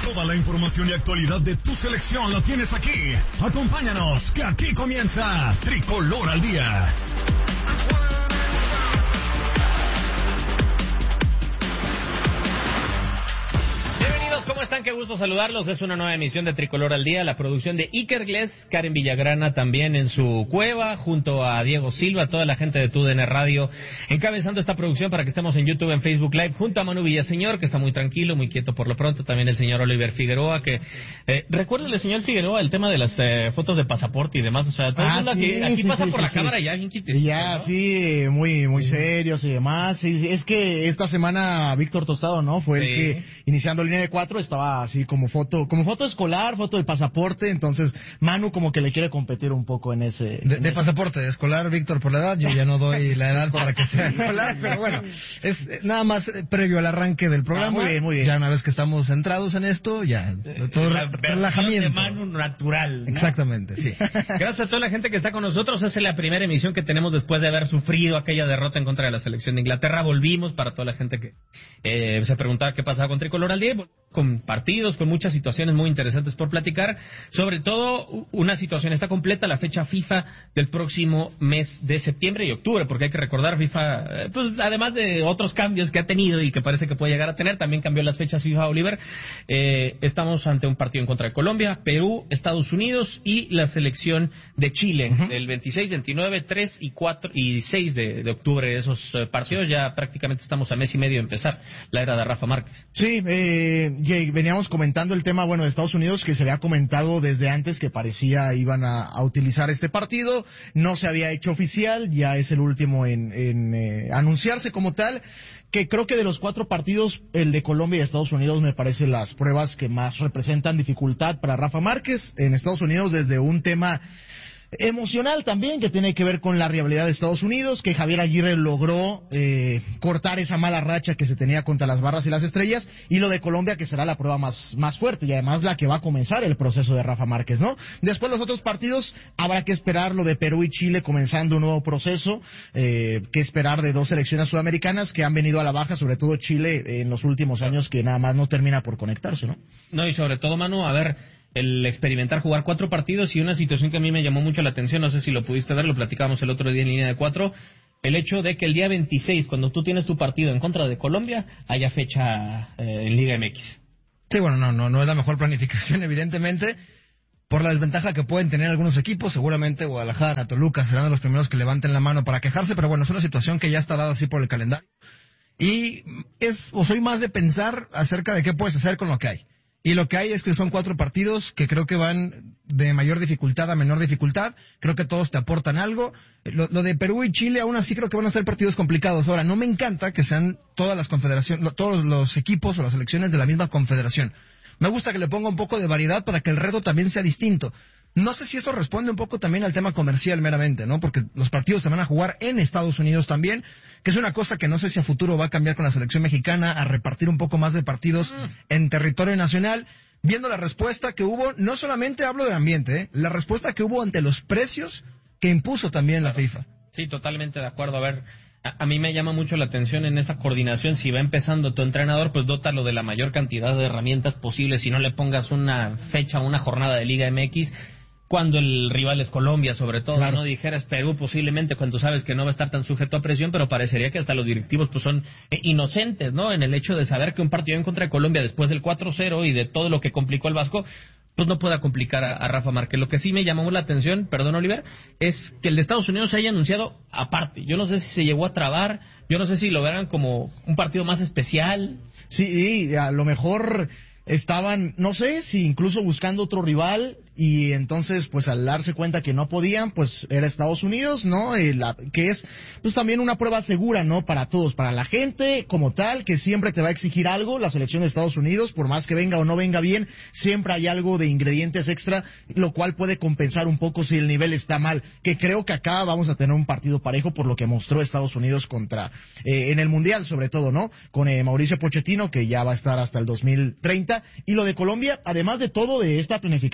Toda la información y actualidad de tu selección la tienes aquí. Acompáñanos, que aquí comienza Tricolor al Día. ¿Cómo están? Qué gusto saludarlos. Es una nueva emisión de Tricolor al Día. La producción de Iker Gles, Karen Villagrana también en su cueva, junto a Diego Silva, toda la gente de TUDN Radio, encabezando esta producción para que estemos en YouTube, en Facebook Live, junto a Manu Villaseñor, que está muy tranquilo, muy quieto por lo pronto. También el señor Oliver Figueroa, que... recuérdele, señor Figueroa, el tema de las fotos de pasaporte y demás. O sea, todo el mundo aquí pasa por la cámara ya, bien quitecito, ya, ¿no? Sí, muy serios y demás. Sí, es que esta semana Víctor Tostado, ¿no? Fue el que, iniciando línea de 4, estaba así como foto escolar, foto de pasaporte. Entonces Manu como que le quiere competir un poco en ese... De pasaporte escolar, Víctor, por la edad. Yo ya no doy la edad para que sea escolar, pero bueno, es nada más previo al arranque del programa. Muy bien. Ya una vez que estamos centrados en esto, ya todo relajamiento. De Manu natural, ¿no? Exactamente, sí. Gracias a toda la gente que está con nosotros. Esa es la primera emisión que tenemos después de haber sufrido aquella derrota en contra de la selección de Inglaterra. Volvimos, para toda la gente que se preguntaba qué pasaba con Tricolor al Día, con partidos, con muchas situaciones muy interesantes por platicar. Sobre todo, una situación está completa, la fecha FIFA del próximo mes de septiembre y octubre, porque hay que recordar, FIFA, pues además de otros cambios que ha tenido y que parece que puede llegar a tener, también cambió las fechas FIFA, Oliver. Estamos ante un partido en contra de Colombia, Perú, Estados Unidos y la selección de Chile, del 26, 29, 3 y 4 y 6 de octubre. Esos partidos ya prácticamente estamos a mes y medio de empezar la era de Rafa Márquez. Sí, veníamos comentando el tema, de Estados Unidos, que se había comentado desde antes que parecía iban a utilizar este partido. No se había hecho oficial, ya es el último en anunciarse como tal, que creo que de los 4 partidos, el de Colombia y Estados Unidos me parece las pruebas que más representan dificultad para Rafa Márquez. En Estados Unidos, desde un tema emocional también, que tiene que ver con la rivalidad de Estados Unidos, que Javier Aguirre logró cortar esa mala racha que se tenía contra las Barras y las Estrellas, y lo de Colombia, que será la prueba más fuerte y además la que va a comenzar el proceso de Rafa Márquez, ¿no? Después los otros partidos habrá que esperar, lo de Perú y Chile comenzando un nuevo proceso, que esperar de 2 selecciones sudamericanas que han venido a la baja, sobre todo Chile en los últimos años, que nada más no termina por conectarse, ¿no? No, y sobre todo, Manu, a ver, el experimentar jugar 4 partidos y una situación que a mí me llamó mucho la atención, no sé si lo pudiste ver, lo platicábamos el otro día en línea de 4, el hecho de que el día 26, cuando tú tienes tu partido en contra de Colombia, haya fecha en Liga MX. Sí, bueno, no es la mejor planificación, evidentemente, por la desventaja que pueden tener algunos equipos. Seguramente Guadalajara, Toluca serán de los primeros que levanten la mano para quejarse, pero bueno, es una situación que ya está dada así por el calendario. Y soy más de pensar acerca de qué puedes hacer con lo que hay. Y lo que hay es que son 4 partidos que creo que van de mayor dificultad a menor dificultad. Creo que todos te aportan algo. Lo de Perú y Chile aún así creo que van a ser partidos complicados. Ahora, no me encanta que sean todas las confederaciones, todos los equipos o las selecciones de la misma confederación. Me gusta que le ponga un poco de variedad para que el reto también sea distinto. No sé si eso responde un poco también al tema comercial meramente, ¿no? Porque los partidos se van a jugar en Estados Unidos también, que es una cosa que no sé si a futuro va a cambiar con la selección mexicana, a repartir un poco más de partidos en territorio nacional. Viendo la respuesta que hubo, no solamente hablo del ambiente, la respuesta que hubo ante los precios que impuso también la FIFA. Sí, totalmente de acuerdo. A ver, a mí me llama mucho la atención en esa coordinación. Si va empezando tu entrenador, pues dótalo de la mayor cantidad de herramientas posibles. Si no le pongas una fecha, una jornada de Liga MX, cuando el rival es Colombia, sobre todo, claro. No dijeras Perú posiblemente, cuando sabes que no va a estar tan sujeto a presión, pero parecería que hasta los directivos pues son inocentes, ¿no? En el hecho de saber que un partido en contra de Colombia después del 4-0 y de todo lo que complicó el Vasco, pues no pueda complicar a Rafa Márquez. Lo que sí me llamó la atención, perdón, Oliver, es que el de Estados Unidos se haya anunciado aparte. Yo no sé si se llegó a trabar, yo no sé si lo verán como un partido más especial. Sí, a lo mejor estaban, no sé, si incluso buscando otro rival, y entonces pues al darse cuenta que no podían, pues era Estados Unidos, ¿no? Que es pues también una prueba segura, ¿no? Para todos, para la gente como tal, que siempre te va a exigir algo, la selección de Estados Unidos, por más que venga o no venga bien, siempre hay algo de ingredientes extra, lo cual puede compensar un poco si el nivel está mal, que creo que acá vamos a tener un partido parejo por lo que mostró Estados Unidos contra, en el Mundial sobre todo, ¿no? Con Mauricio Pochettino, que ya va a estar hasta el 2030, y lo de Colombia, además de todo, de esta planificación,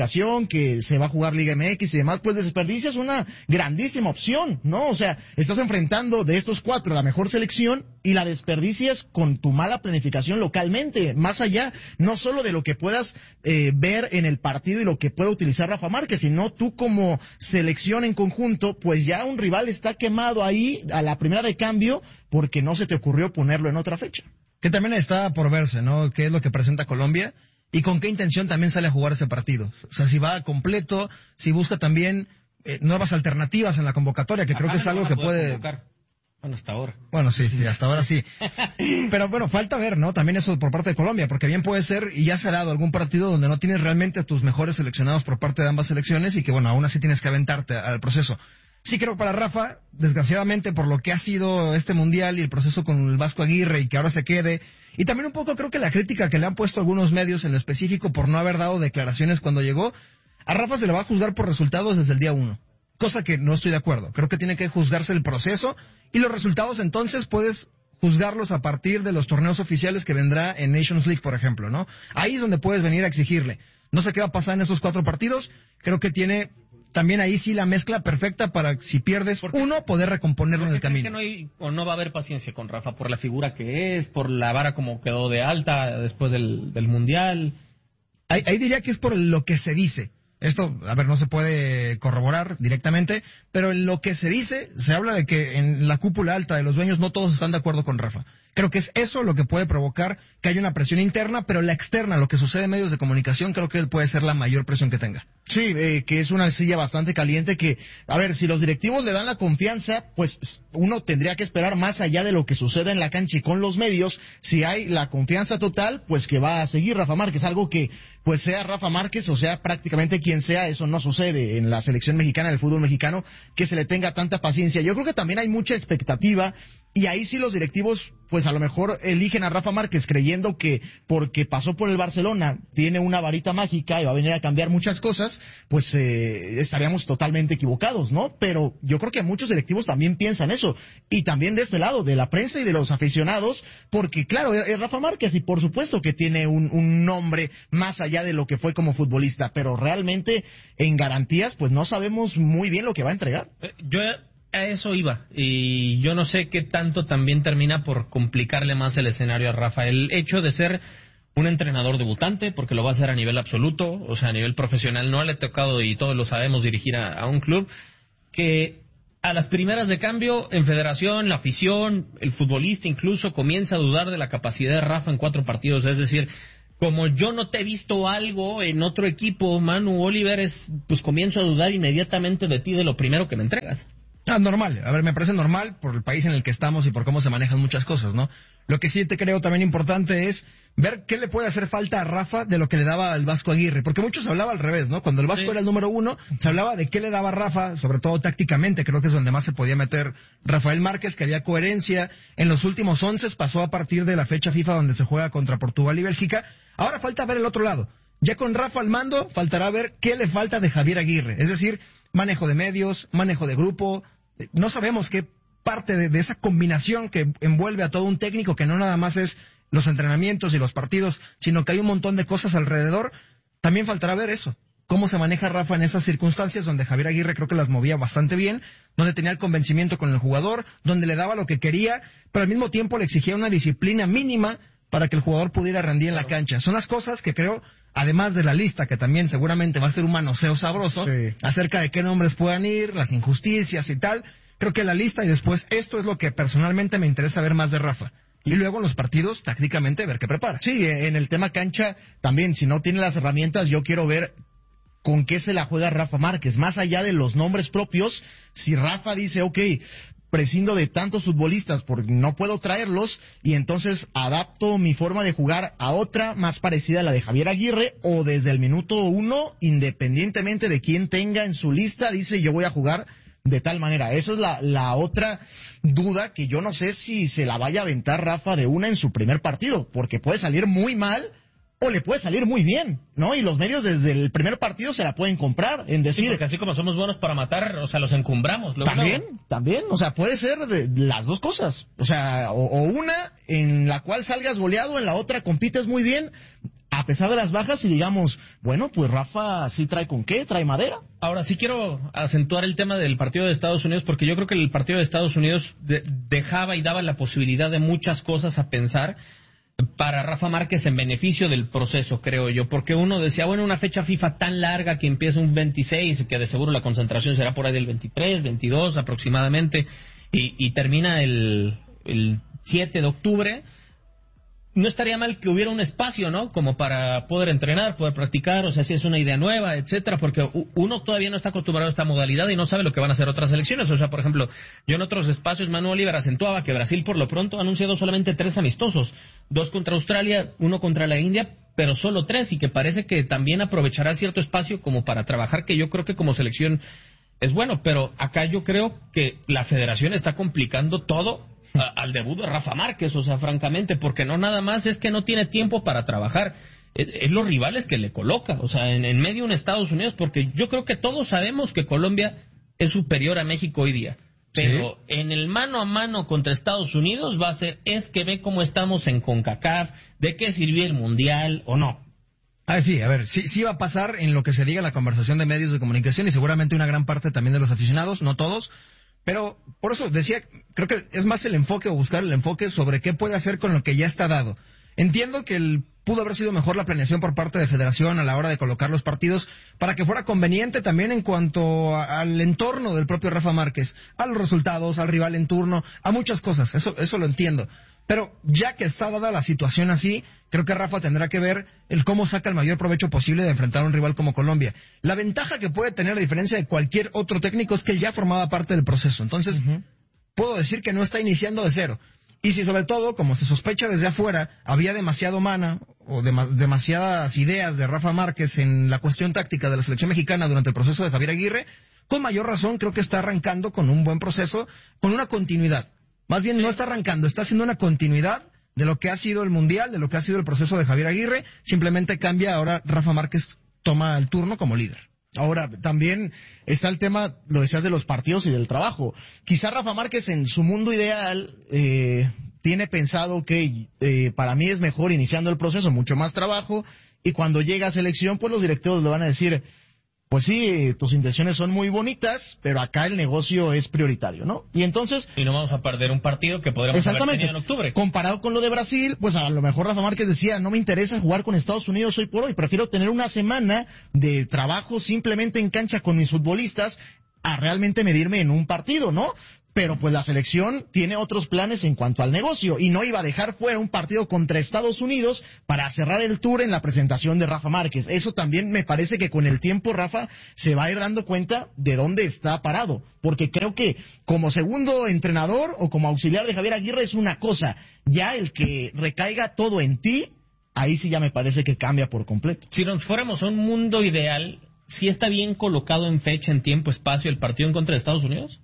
selección, que se va a jugar Liga MX y demás, pues desperdicias una grandísima opción, ¿no? O sea, estás enfrentando de estos 4 la mejor selección y la desperdicias con tu mala planificación localmente, más allá, no solo de lo que puedas ver en el partido y lo que pueda utilizar Rafa Márquez, sino tú como selección en conjunto, pues ya un rival está quemado ahí a la primera de cambio porque no se te ocurrió ponerlo en otra fecha. Que también está por verse, ¿no? ¿Qué es lo que presenta Colombia? Y con qué intención también sale a jugar ese partido. O sea, si va completo, si busca también nuevas alternativas en la convocatoria, que creo que es algo que puede... Convocar. Bueno, hasta ahora. Bueno, sí, hasta ahora sí. Pero bueno, falta ver, ¿no? También eso por parte de Colombia, porque bien puede ser, y ya se ha dado algún partido donde no tienes realmente a tus mejores seleccionados por parte de ambas selecciones y que, bueno, aún así tienes que aventarte al proceso. Sí creo que para Rafa, desgraciadamente, por lo que ha sido este Mundial y el proceso con el Vasco Aguirre y que ahora se quede, y también un poco creo que la crítica que le han puesto algunos medios en lo específico por no haber dado declaraciones cuando llegó, a Rafa se le va a juzgar por resultados desde el día 1. Cosa que no estoy de acuerdo. Creo que tiene que juzgarse el proceso y los resultados entonces puedes juzgarlos a partir de los torneos oficiales que vendrá en Nations League, por ejemplo, ¿no? Ahí es donde puedes venir a exigirle. No sé qué va a pasar en esos 4 partidos. Creo que tiene también ahí sí la mezcla perfecta para, si pierdes uno, poder recomponerlo en el camino. Que no hay, o no va a haber paciencia con Rafa por la figura que es, por la vara como quedó de alta después del Mundial. Ahí diría que es por lo que se dice. Esto, a ver, no se puede corroborar directamente, pero en lo que se dice, se habla de que en la cúpula alta de los dueños no todos están de acuerdo con Rafa. Creo que es eso lo que puede provocar que haya una presión interna, pero la externa, lo que sucede en medios de comunicación, creo que puede ser la mayor presión que tenga. Sí, que es una silla bastante caliente que, a ver, si los directivos le dan la confianza, pues uno tendría que esperar más allá de lo que suceda en la cancha y con los medios. Si hay la confianza total, pues que va a seguir Rafa Márquez, algo que, pues sea Rafa Márquez o sea prácticamente quien sea, eso no sucede en la selección mexicana, en el fútbol mexicano, que se le tenga tanta paciencia. Yo creo que también hay mucha expectativa y ahí sí los directivos, pues a lo mejor eligen a Rafa Márquez creyendo que porque pasó por el Barcelona tiene una varita mágica y va a venir a cambiar muchas cosas, pues estaríamos totalmente equivocados, ¿no? Pero yo creo que muchos directivos también piensan eso, y también de este lado, de la prensa y de los aficionados, porque claro, es Rafa Márquez y por supuesto que tiene un nombre más allá de lo que fue como futbolista, pero realmente en garantías pues no sabemos muy bien lo que va a entregar. Yo a eso iba, y yo no sé qué tanto también termina por complicarle más el escenario a Rafa. El hecho de ser un entrenador debutante, porque lo va a hacer a nivel absoluto, o sea, a nivel profesional, no le ha tocado, y todos lo sabemos, dirigir a un club, que a las primeras de cambio, en federación, la afición, el futbolista incluso, comienza a dudar de la capacidad de Rafa en 4 partidos, es decir, como yo no te he visto algo en otro equipo, Manu Oliver, pues comienzo a dudar inmediatamente de ti, de lo primero que me entregas. Normal, a ver, me parece normal por el país en el que estamos y por cómo se manejan muchas cosas, ¿no? Lo que sí te creo también importante es ver qué le puede hacer falta a Rafa de lo que le daba al Vasco Aguirre, porque mucho se hablaba al revés, ¿no? Cuando el Vasco era el número 1, se hablaba de qué le daba a Rafa, sobre todo tácticamente, creo que es donde más se podía meter Rafael Márquez, que había coherencia. En los últimos 11 pasó a partir de la fecha FIFA donde se juega contra Portugal y Bélgica. Ahora falta ver el otro lado. Ya con Rafa al mando, faltará ver qué le falta de Javier Aguirre, es decir, manejo de medios, manejo de grupo. No sabemos qué parte de esa combinación que envuelve a todo un técnico, que no nada más es los entrenamientos y los partidos, sino que hay un montón de cosas alrededor. También faltará ver eso, cómo se maneja Rafa en esas circunstancias donde Javier Aguirre creo que las movía bastante bien, donde tenía el convencimiento con el jugador, donde le daba lo que quería, pero al mismo tiempo le exigía una disciplina mínima para que el jugador pudiera rendir en la cancha. Son las cosas que creo, además de la lista, que también seguramente va a ser un manoseo sabroso, acerca de qué nombres puedan ir, las injusticias y tal. Creo que la lista y después esto es lo que personalmente me interesa ver más de Rafa. Y luego en los partidos, tácticamente, ver qué prepara. Sí, en el tema cancha, también, si no tiene las herramientas, yo quiero ver con qué se la juega Rafa Márquez. Más allá de los nombres propios, si Rafa dice, ok, prescindo de tantos futbolistas porque no puedo traerlos y entonces adapto mi forma de jugar a otra más parecida a la de Javier Aguirre, o desde el minuto 1, independientemente de quién tenga en su lista, dice yo voy a jugar de tal manera. Esa es la otra duda, que yo no sé si se la vaya a aventar Rafa de una en su primer partido, porque puede salir muy mal o le puede salir muy bien, ¿no? Y los medios desde el primer partido se la pueden comprar en decir... Sí, porque así como somos buenos para matar, o sea, los encumbramos. También, o sea, puede ser de las dos cosas. O sea, o una en la cual salgas goleado, en la otra compites muy bien. a pesar de las bajas, y digamos, bueno, pues Rafa sí trae con qué, trae madera. Ahora sí quiero acentuar el tema del partido de Estados Unidos, porque yo creo que el partido de Estados Unidos dejaba y daba la posibilidad de muchas cosas a pensar para Rafa Márquez en beneficio del proceso, creo yo, porque uno decía, bueno, una fecha FIFA tan larga que empieza un 26, que de seguro la concentración será por ahí del 23, 22 aproximadamente, y termina el 7 de octubre, no estaría mal que hubiera un espacio, ¿no? Como para poder entrenar, poder practicar, o sea, si es una idea nueva, etcétera, porque uno todavía no está acostumbrado a esta modalidad y no sabe lo que van a hacer otras selecciones. O sea, por ejemplo, yo en otros espacios, Manuel Oliver acentuaba que Brasil por lo pronto ha anunciado solamente 3 amistosos, 2 contra Australia, 1 contra la India, pero solo 3, y que parece que también aprovechará cierto espacio como para trabajar, que yo creo que como selección es bueno, pero acá yo creo que la federación está complicando todo al debut de Rafa Márquez, o sea, francamente, porque no nada más es que no tiene tiempo para trabajar, es los rivales que le coloca, o sea, en medio de un Estados Unidos, porque yo creo que todos sabemos que Colombia es superior a México hoy día, pero ¿sí? En el mano a mano contra Estados Unidos va a ser, es que ve cómo estamos en CONCACAF, de qué sirvió el Mundial o no. Sí, a ver, sí va a pasar en lo que se diga la conversación de medios de comunicación y seguramente una gran parte también de los aficionados, no todos. Pero por eso decía, creo que es más el enfoque o buscar el enfoque sobre qué puede hacer con lo que ya está dado. Entiendo que pudo haber sido mejor la planeación por parte de Federación a la hora de colocar los partidos para que fuera conveniente también en cuanto al entorno del propio Rafa Márquez, a los resultados, al rival en turno, a muchas cosas, eso lo entiendo. Pero ya que está dada la situación así, creo que Rafa tendrá que ver el cómo saca el mayor provecho posible de enfrentar a un rival como Colombia. La ventaja que puede tener, a diferencia de cualquier otro técnico, es que él ya formaba parte del proceso. Entonces, puedo decir que no está iniciando de cero. Y si sobre todo, como se sospecha desde afuera, había demasiado mana o demasiadas ideas de Rafa Márquez en la cuestión táctica de la selección mexicana durante el proceso de Javier Aguirre, con mayor razón creo que está arrancando con un buen proceso, con una continuidad. Más bien no está arrancando, está haciendo una continuidad de lo que ha sido el Mundial, de lo que ha sido el proceso de Javier Aguirre, simplemente cambia, ahora Rafa Márquez toma el turno como líder. Ahora, también está el tema, lo decías, de los partidos y del trabajo. Quizá Rafa Márquez en su mundo ideal tiene pensado que para mí es mejor iniciando el proceso, mucho más trabajo, y cuando llega a selección, pues los directivos le van a decir, pues sí, tus intenciones son muy bonitas, pero acá el negocio es prioritario, ¿no? Y entonces... Y no vamos a perder un partido que podríamos haber tenido en octubre. Comparado con lo de Brasil, pues a lo mejor Rafa Márquez decía, no me interesa jugar con Estados Unidos hoy por hoy, prefiero tener una semana de trabajo simplemente en cancha con mis futbolistas a realmente medirme en un partido, ¿no? Pero pues la selección tiene otros planes en cuanto al negocio y no iba a dejar fuera un partido contra Estados Unidos para cerrar el tour en la presentación de Rafa Márquez. Eso también me parece que con el tiempo Rafa se va a ir dando cuenta de dónde está parado, porque creo que como segundo entrenador o como auxiliar de Javier Aguirre es una cosa, ya el que recaiga todo en ti, ahí sí ya me parece que cambia por completo. Si nos fuéramos a un mundo ideal, ¿sí está bien colocado en fecha, en tiempo, espacio el partido en contra de Estados Unidos?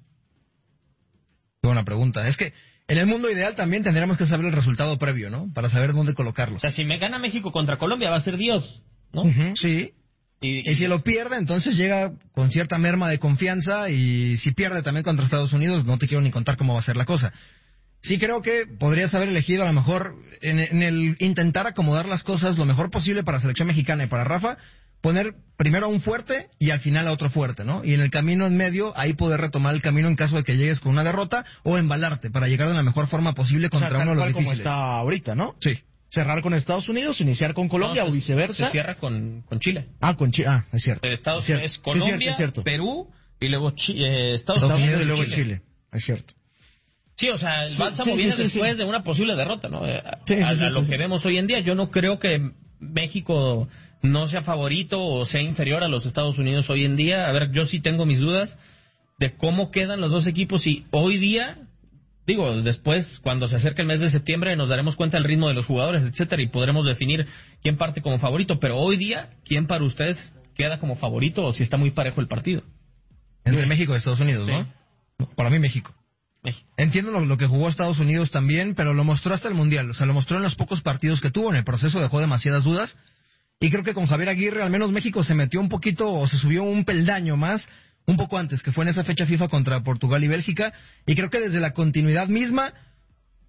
Buena pregunta. Es que en el mundo ideal también tendríamos que saber el resultado previo, ¿no? Para saber dónde colocarlo. O sea, si me gana México contra Colombia va a ser Dios, ¿no? Sí. Y si lo pierde, entonces llega con cierta merma de confianza, y si pierde también contra Estados Unidos, no te quiero ni contar cómo va a ser la cosa. Sí creo que podrías haber elegido a lo mejor en el intentar acomodar las cosas lo mejor posible para la selección mexicana y para Rafa, poner primero a un fuerte y al final a otro fuerte, ¿no? Y en el camino en medio, ahí poder retomar el camino en caso de que llegues con una derrota o embalarte para llegar de la mejor forma posible contra uno de los difíciles. Como está ahorita, ¿no? Sí. Cerrar con Estados Unidos, iniciar con Colombia o viceversa. Se cierra con Chile. Con Chile. Es cierto. Estados Unidos es Colombia, es cierto. Perú y luego Estados Unidos y luego Chile. Es cierto. Sí, o sea, el bálsamo viene después de una posible derrota, ¿no? A lo que vemos hoy en día. Yo no creo que México no sea favorito o sea inferior a los Estados Unidos hoy en día. A ver, yo sí tengo mis dudas de cómo quedan los dos equipos y hoy día, digo, después cuando se acerque el mes de septiembre nos daremos cuenta del ritmo de los jugadores, etcétera, y podremos definir quién parte como favorito, pero hoy día, ¿quién para ustedes queda como favorito o si está muy parejo el partido? Entre México y Estados Unidos, ¿no? Sí. Para mí México. Entiendo lo que jugó Estados Unidos también, pero lo mostró hasta el Mundial, o sea, lo mostró en los pocos partidos que tuvo, en el proceso dejó demasiadas dudas. Y creo que con Javier Aguirre, al menos México se metió un poquito, o se subió un peldaño más, un poco antes, que fue en esa fecha FIFA contra Portugal y Bélgica. Y creo que desde la continuidad misma,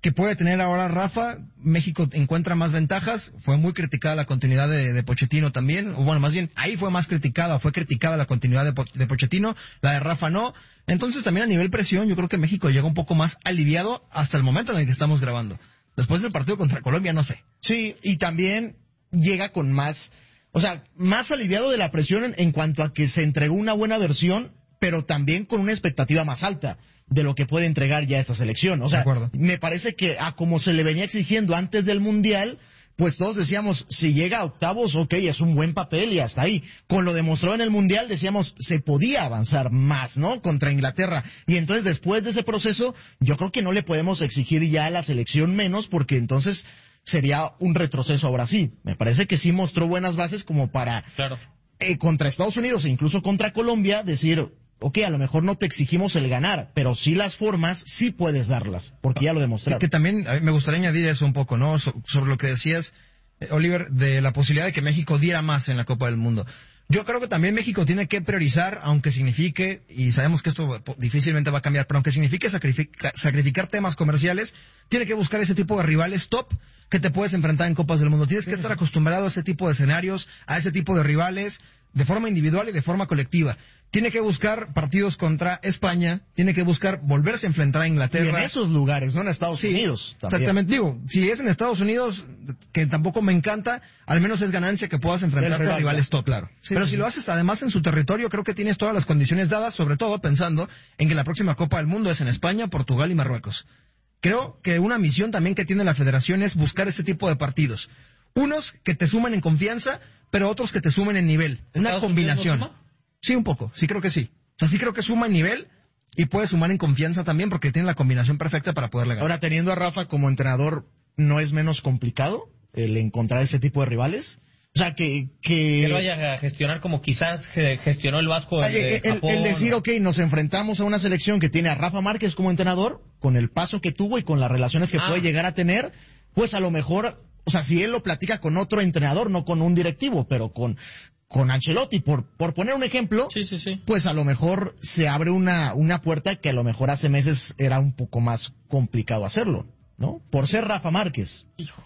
que puede tener ahora Rafa. México encuentra más ventajas. Fue muy criticada la continuidad de Pochettino también. O bueno, más bien, ahí fue criticada la continuidad de Pochettino. La de Rafa no. Entonces también a nivel presión, yo creo que México llega un poco más aliviado hasta el momento en el que estamos grabando. Después del partido contra Colombia, no sé. Sí, y también llega con más, o sea, más aliviado de la presión en cuanto a que se entregó una buena versión, pero también con una expectativa más alta de lo que puede entregar ya esta selección. O sea, me parece que a como se le venía exigiendo antes del Mundial, pues todos decíamos, si llega a octavos, ok, es un buen papel y hasta ahí. Con lo demostrado en el Mundial, decíamos, se podía avanzar más, ¿no? Contra Inglaterra. Y entonces, después de ese proceso, yo creo que no le podemos exigir ya a la selección menos, porque entonces sería un retroceso ahora sí. Me parece que sí mostró buenas bases como para, contra Estados Unidos e incluso contra Colombia, decir, ok, a lo mejor no te exigimos el ganar, pero sí las formas, sí puedes darlas, porque ya lo demostraron. Que también me gustaría añadir eso un poco, ¿no? Sobre lo que decías, Oliver, de la posibilidad de que México diera más en la Copa del Mundo. Yo creo que también México tiene que priorizar, aunque signifique, y sabemos que esto difícilmente va a cambiar, pero aunque signifique sacrificar temas comerciales, tiene que buscar ese tipo de rivales top que te puedes enfrentar en Copas del Mundo. Tienes que estar acostumbrado a ese tipo de escenarios, a ese tipo de rivales, de forma individual y de forma colectiva. Tiene que buscar partidos contra España, tiene que buscar volverse a enfrentar a Inglaterra. Y en esos lugares, no en Estados Unidos. También. Exactamente, digo, si es en Estados Unidos, que tampoco me encanta, al menos es ganancia que puedas enfrentarte a rivales top. Claro. Pero si lo haces además en su territorio, creo que tienes todas las condiciones dadas, sobre todo pensando en que la próxima Copa del Mundo es en España, Portugal y Marruecos. Creo que una misión también que tiene la federación es buscar ese tipo de partidos. Unos que te sumen en confianza, pero otros que te sumen en nivel. Una combinación. Sí, un poco. Sí, creo que sí. O sea, sí creo que suma en nivel y puede sumar en confianza también porque tiene la combinación perfecta para poderle ganar. Ahora, teniendo a Rafa como entrenador, ¿no es menos complicado el encontrar ese tipo de rivales? O sea, que lo vaya a gestionar como quizás gestionó el Vasco de Japón. El decir, ok, nos enfrentamos a una selección que tiene a Rafa Márquez como entrenador, con el paso que tuvo y con las relaciones que puede llegar a tener, pues a lo mejor, o sea, si él lo platica con otro entrenador, no con un directivo, pero con Ancelotti, por poner un ejemplo, pues a lo mejor se abre una puerta que a lo mejor hace meses era un poco más complicado hacerlo, ¿no? Por ser Rafa Márquez. Híjole.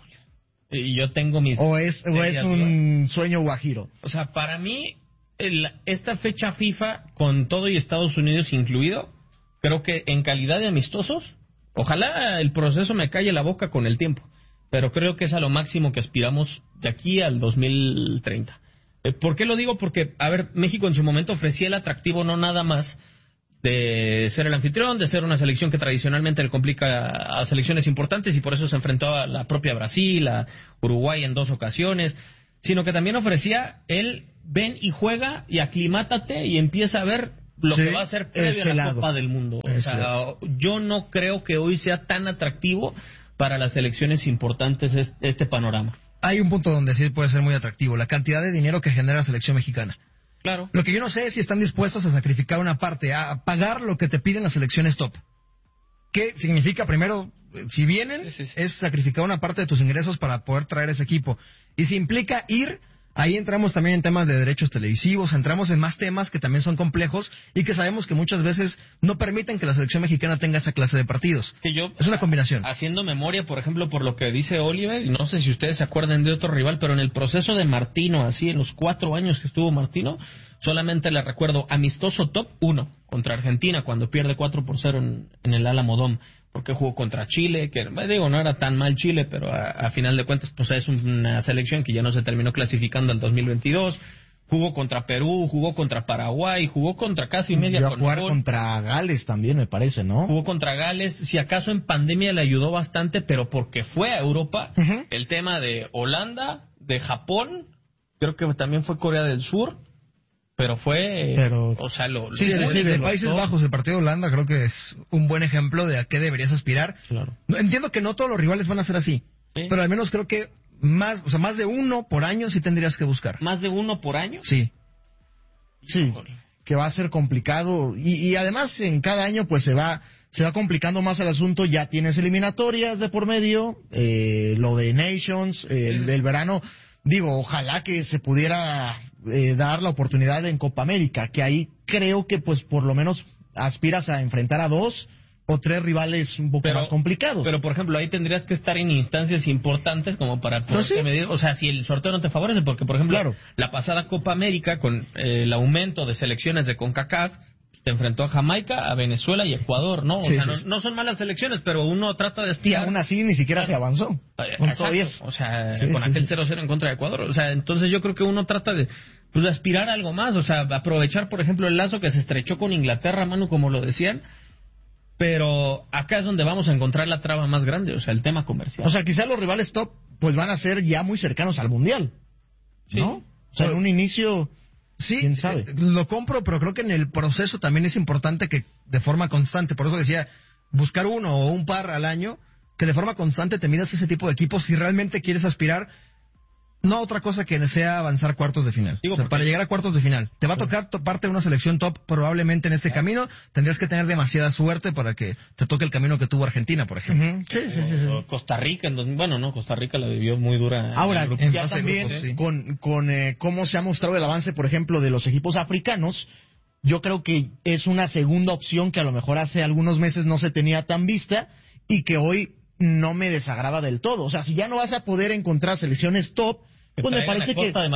Y yo tengo mis... ¿O es un sueño guajiro? O sea, para mí, esta fecha FIFA, con todo y Estados Unidos incluido, creo que en calidad de amistosos, ojalá el proceso me calle la boca con el tiempo, pero creo que es a lo máximo que aspiramos de aquí al 2030. ¿Por qué lo digo? Porque, a ver, México en su momento ofrecía el atractivo no nada más de ser el anfitrión, de ser una selección que tradicionalmente le complica a selecciones importantes y por eso se enfrentó a la propia Brasil, a Uruguay en 2 ocasiones, sino que también ofrecía el ven y juega y aclimátate y empieza a ver lo que va a ser previo a la Copa del Mundo. O sea, yo no creo que hoy sea tan atractivo para las selecciones importantes este panorama. Hay un punto donde sí puede ser muy atractivo, la cantidad de dinero que genera la selección mexicana. Claro. Lo que yo no sé es si están dispuestos a sacrificar una parte, a pagar lo que te piden las selecciones top. ¿Qué significa? Primero, si vienen, es sacrificar una parte de tus ingresos para poder traer ese equipo. Y si implica ir, ahí entramos también en temas de derechos televisivos, entramos en más temas que también son complejos y que sabemos que muchas veces no permiten que la selección mexicana tenga esa clase de partidos. Es una combinación. Haciendo memoria, por ejemplo, por lo que dice Oliver, y no sé si ustedes se acuerdan de otro rival, pero en el proceso de Martino, así en los 4 años que estuvo Martino, solamente le recuerdo amistoso top 1 contra Argentina cuando pierde 4-0 en el Álamo Dome, porque jugó contra Chile, que digo, no era tan mal Chile, pero a final de cuentas pues es una selección que ya no se terminó clasificando en 2022, jugó contra Perú, jugó contra Paraguay, jugó contra casi media Conmebol. Jugar contra Gales también me parece, ¿no? Jugó contra Gales, si acaso en pandemia le ayudó bastante, pero porque fue a Europa, el tema de Holanda, de Japón, creo que también fue Corea del Sur, pero o sea, de Países Bajos, el partido de Holanda creo que es un buen ejemplo de a qué deberías aspirar. Claro. Entiendo que no todos los rivales van a ser así, pero al menos creo que más de uno por año sí tendrías que buscar. ¿Más de uno por año? Sí. Sí, que va a ser complicado y además en cada año pues se va complicando más el asunto, ya tienes eliminatorias de por medio, lo de Nations, el verano. Digo, ojalá que se pudiera dar la oportunidad en Copa América, que ahí creo que pues por lo menos aspiras a enfrentar a 2 o 3 rivales un poco más complicados. Pero, por ejemplo, ahí tendrías que estar en instancias importantes como para poder medir, o sea, si el sorteo no te favorece, porque, por ejemplo, la pasada Copa América, con el aumento de selecciones de CONCACAF, te enfrentó a Jamaica, a Venezuela y Ecuador, ¿no? O sea, no son malas selecciones, pero uno trata de espiar. Y aún así ni siquiera se avanzó. Con todo eso. O sea, con aquel 0-0 en contra de Ecuador. O sea, entonces yo creo que uno trata de aspirar a algo más. O sea, aprovechar, por ejemplo, el lazo que se estrechó con Inglaterra, Manu, como lo decían. Pero acá es donde vamos a encontrar la traba más grande, o sea, el tema comercial. O sea, quizás los rivales top pues van a ser ya muy cercanos al Mundial, ¿no? O sea, en un inicio... Sí, ¿quién sabe? Lo compro, pero creo que en el proceso también es importante que de forma constante, por eso decía, buscar uno o un par al año, que de forma constante te midas ese tipo de equipos si realmente quieres aspirar, no a otra cosa que sea avanzar cuartos de final. O sea, para llegar a cuartos de final. Te va a tocar parte de una selección top probablemente en este camino, tendrías que tener demasiada suerte para que te toque el camino que tuvo Argentina, por ejemplo. Sí. Costa Rica, Costa Rica la vivió muy dura. Ahora, ya también con cómo se ha mostrado el avance, por ejemplo, de los equipos africanos, yo creo que es una segunda opción que a lo mejor hace algunos meses no se tenía tan vista y que hoy no me desagrada del todo. O sea, si ya no vas a poder encontrar selecciones top, pues me parece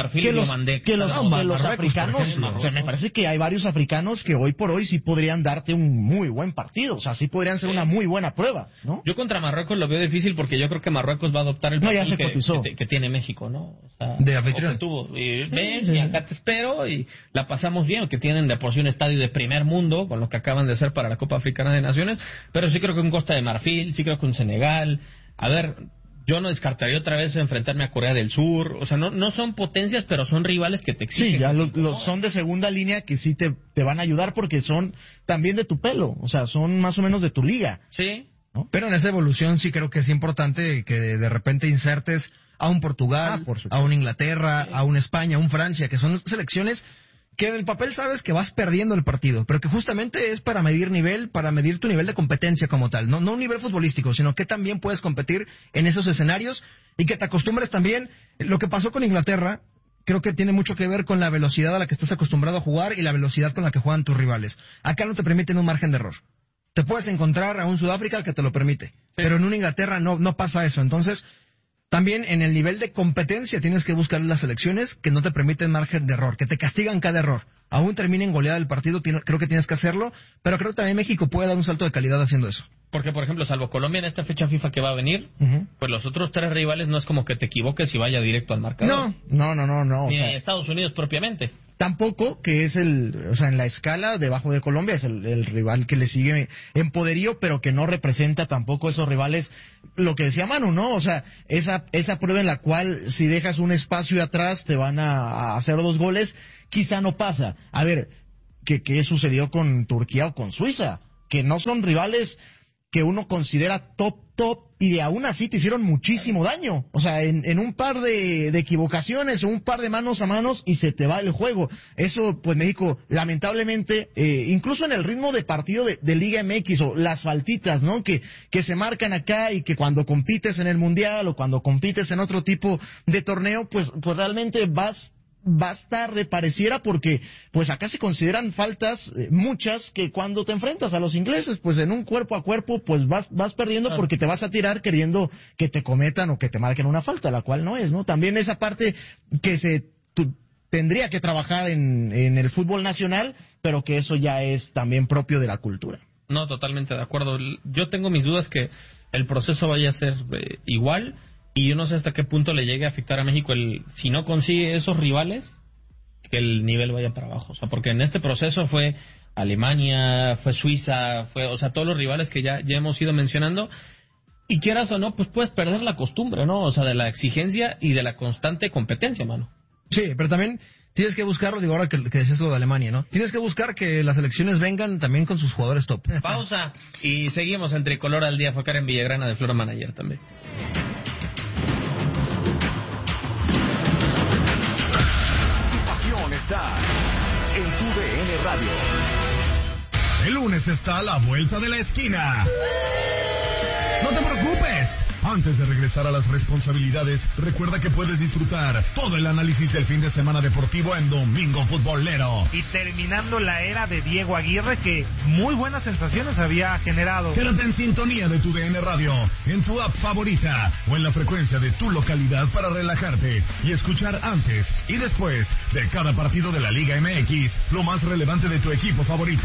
que los africanos, o sea, me parece que hay varios africanos que hoy por hoy sí podrían darte un muy buen partido, o sea, sí podrían ser una muy buena prueba, ¿no? Yo contra Marruecos lo veo difícil porque yo creo que Marruecos va a adoptar el papel que tiene México, ¿no? O sea, de anfitrión. Y acá te espero y la pasamos bien, que tienen de por sí un estadio de primer mundo con lo que acaban de hacer para la Copa Africana de Naciones, pero sí creo que un Costa de Marfil, sí creo que un Senegal, a ver... Yo no descartaría otra vez enfrentarme a Corea del Sur. O sea, no son potencias, pero son rivales que te exigen. Sí, ya son de segunda línea que sí te van a ayudar porque son también de tu pelo. O sea, son más o menos de tu liga. Sí. ¿No? Pero en esa evolución sí creo que es importante que de repente insertes a un Portugal, a un Inglaterra, a un España, a un Francia, que son selecciones que en el papel sabes que vas perdiendo el partido, pero que justamente es para medir nivel, para medir tu nivel de competencia como tal, no un nivel futbolístico, sino que también puedes competir en esos escenarios y que te acostumbres también. Lo que pasó con Inglaterra creo que tiene mucho que ver con la velocidad a la que estás acostumbrado a jugar y la velocidad con la que juegan tus rivales. Acá no te permiten un margen de error. Te puedes encontrar a un Sudáfrica que te lo permite, pero en una Inglaterra no pasa eso. Entonces, también en el nivel de competencia tienes que buscar las selecciones que no te permiten margen de error, que te castigan cada error. Aún termine en goleada el partido, creo que tienes que hacerlo, pero creo que también México puede dar un salto de calidad haciendo eso. Porque, por ejemplo, salvo Colombia en esta fecha FIFA que va a venir, pues los otros 3 rivales no es como que te equivoques y vaya directo al marcador. No. Ni Estados Unidos propiamente. Tampoco, que es o sea, en la escala debajo de Colombia es el rival que le sigue en poderío, pero que no representa tampoco esos rivales, lo que decía Manu, ¿no? O sea, esa prueba en la cual si dejas un espacio atrás te van a hacer 2 goles, quizá no pasa. A ver, ¿qué sucedió con Turquía o con Suiza? Que no son rivales que uno considera top, y de aún así te hicieron muchísimo daño. O sea, en un par de equivocaciones o un par de manos a manos y se te va el juego. Eso, pues México, lamentablemente, incluso en el ritmo de partido de Liga MX o las faltitas, ¿no? Que se marcan acá y que cuando compites en el Mundial o cuando compites en otro tipo de torneo, pues realmente vas tarde, pareciera, porque pues acá se consideran faltas muchas que cuando te enfrentas a los ingleses, pues en un cuerpo a cuerpo, pues vas perdiendo porque te vas a tirar queriendo que te cometan o que te marquen una falta, la cual no es, ¿no? También esa parte que tendría que trabajar en el fútbol nacional, pero que eso ya es también propio de la cultura. No, totalmente de acuerdo. Yo tengo mis dudas que el proceso vaya a ser igual. Y yo no sé hasta qué punto le llegue a afectar a México si no consigue esos rivales, que el nivel vaya para abajo. O sea, porque en este proceso fue Alemania, fue Suiza, o sea, todos los rivales que ya hemos ido mencionando. Y quieras o no, pues puedes perder la costumbre, ¿no? O sea, de la exigencia y de la constante competencia, mano. Sí, pero también tienes que buscarlo, digo, ahora que decías lo de Alemania, ¿no? Tienes que buscar que las elecciones vengan también con sus jugadores top. Pausa. Y seguimos en Tricolor al Día. Fue Karen Villagrana de Flora Manager también. Está en tu DN Radio. El lunes está a la vuelta de la esquina. No te preocupes, Antes de regresar a las responsabilidades, recuerda que puedes disfrutar todo el análisis del fin de semana deportivo en Domingo Futbolero. Y terminando la era de Diego Aguirre, que muy buenas sensaciones había generado. Quédate en sintonía de tu DN Radio, en tu app favorita o en la frecuencia de tu localidad para relajarte y escuchar antes y después de cada partido de la Liga MX lo más relevante de tu equipo favorito.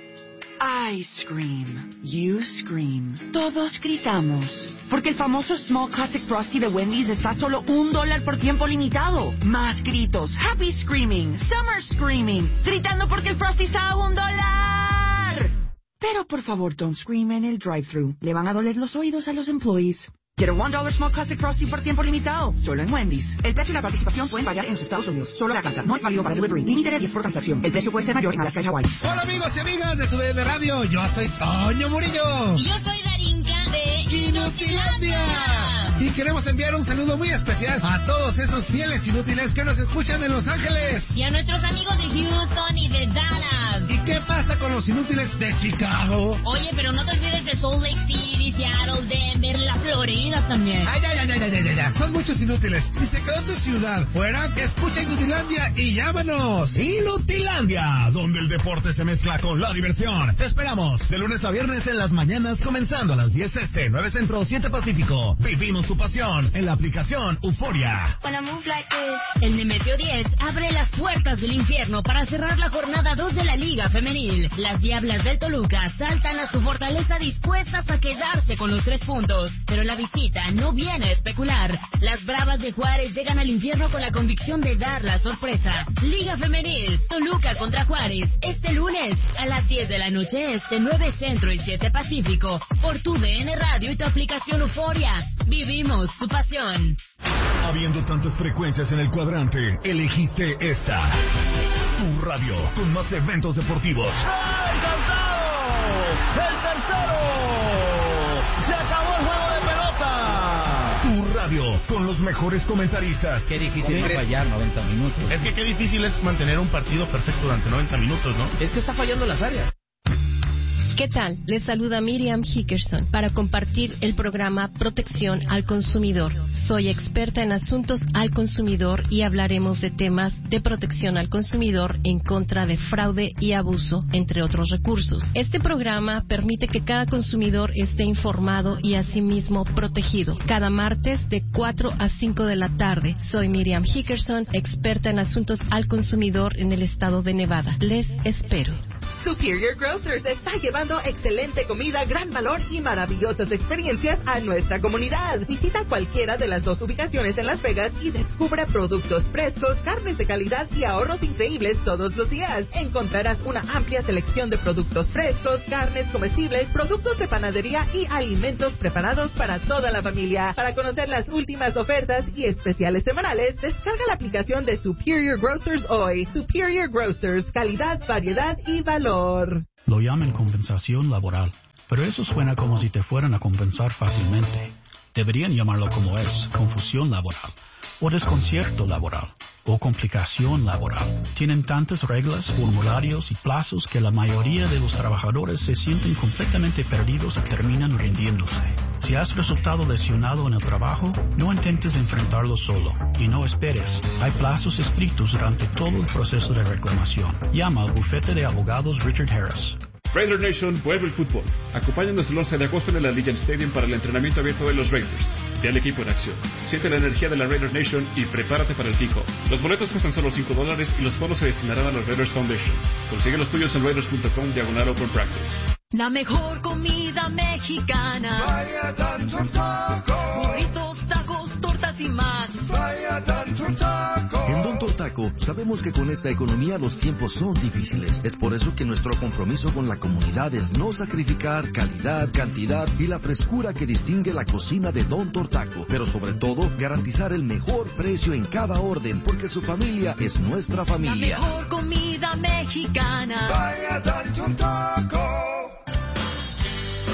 I scream, you scream, todos gritamos, porque el famoso Small Classic Frosty de Wendy's está a solo $1 por tiempo limitado. Más gritos, happy screaming, summer screaming, gritando porque el Frosty está a $1. Pero por favor, don't scream en el drive-thru, le van a doler los oídos a los employees. Quiero $1 Small Classic Frosty por tiempo limitado, solo en Wendy's. El precio y la participación pueden variar en los Estados Unidos. Solo la carta, no es válido para delivery. Límite de 10 por transacción. El precio puede ser mayor en Alaska y Hawaii. Hola amigos y amigas de tu DN Radio, yo soy Toño Murillo. Y yo soy Darinka de Inutilandia. Y queremos enviar un saludo muy especial a todos esos fieles inútiles que nos escuchan en Los Ángeles. Y a nuestros amigos de Houston y de Dallas. ¿Y qué pasa con los inútiles de Chicago? Oye, pero no te olvides de Salt Lake City, Seattle, Denver, la Florida también. Ay, ya. Son muchos inútiles. Si se quedó tu ciudad fuera, escucha Inutilandia y llámanos. Inutilandia, donde el deporte se mezcla con la diversión. Te esperamos de lunes a viernes en las mañanas, comenzando a las 10 este, 9 centro, 7 pacífico. Vivimos tu pasión en la aplicación Euforia. El Nemesio 10 abre las puertas del infierno para cerrar la jornada 2 de la Liga Femenil. Las Diablas del Toluca saltan a su fortaleza dispuestas a quedarse con los 3 puntos. Pero la visita no viene a especular. Las Bravas de Juárez llegan al infierno con la convicción de dar la sorpresa. Liga Femenil, Toluca contra Juárez, este lunes a las 10 de la noche este, 9 centro y 7 pacífico, por tu DN Radio y tu aplicación Euforia. Vivimos tu pasión. Habiendo tantas frecuencias en el cuadrante, elegiste esta. Tu radio, con más eventos deportivos. ¡Encantado! ¡El tercero! ¡Se acabó el juego de pelota! Tu radio, con los mejores comentaristas. Qué difícil es fallar 90 minutos. Es que qué difícil es mantener un partido perfecto durante 90 minutos, ¿no? Es que está fallando las áreas. ¿Qué tal? Les saluda Miriam Hickerson para compartir el programa Protección al Consumidor. Soy experta en asuntos al consumidor y hablaremos de temas de protección al consumidor en contra de fraude y abuso, entre otros recursos. Este programa permite que cada consumidor esté informado y asimismo protegido. Cada martes de 4 a 5 de la tarde. Soy Miriam Hickerson, experta en asuntos al consumidor en el estado de Nevada. Les espero. Superior Grocers está llevando excelente comida, gran valor y maravillosas experiencias a nuestra comunidad. Visita cualquiera de las 2 ubicaciones en Las Vegas y descubra productos frescos, carnes de calidad y ahorros increíbles todos los días. Encontrarás una amplia selección de productos frescos, carnes comestibles, productos de panadería y alimentos preparados para toda la familia. Para conocer las últimas ofertas y especiales semanales, descarga la aplicación de Superior Grocers hoy. Superior Grocers, calidad, variedad y valor. Lo llaman compensación laboral, pero eso suena como si te fueran a compensar fácilmente. Deberían llamarlo como es, confusión laboral, o desconcierto laboral, o complicación laboral. Tienen tantas reglas, formularios y plazos que la mayoría de los trabajadores se sienten completamente perdidos y terminan rindiéndose. Si has resultado lesionado en el trabajo, no intentes enfrentarlo solo y no esperes. Hay plazos estrictos durante todo el proceso de reclamación. Llama al bufete de abogados Richard Harris. Raider Nation vuelve el fútbol. Acompáñanos el 11 de agosto en el Allegiant Stadium para el entrenamiento abierto de los Raiders. Ve al equipo en acción. Siente la energía de la Raider Nation y prepárate para el kickoff. Los boletos cuestan solo $5 y los fondos se destinarán a los Raiders Foundation. Consigue los tuyos en raiders.com/open practice. La mejor comida mexicana. Vaya Tanto Taco. Burritos, tacos, tortas y más. Vaya Tanto Taco. En Don Tortaco sabemos que con esta economía los tiempos son difíciles. Es por eso que nuestro compromiso con la comunidad es no sacrificar calidad, cantidad y la frescura que distingue la cocina de Don Tortaco. Pero sobre todo, garantizar el mejor precio en cada orden, porque su familia es nuestra familia. La mejor comida mexicana. Vaya Tanto Taco. En